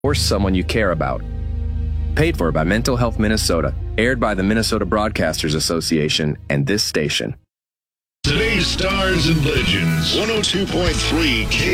or someone you care about. Paid for by Mental Health Minnesota, aired by the Minnesota Broadcasters Association and this station. Today's Stars and Legends, 102.3 K.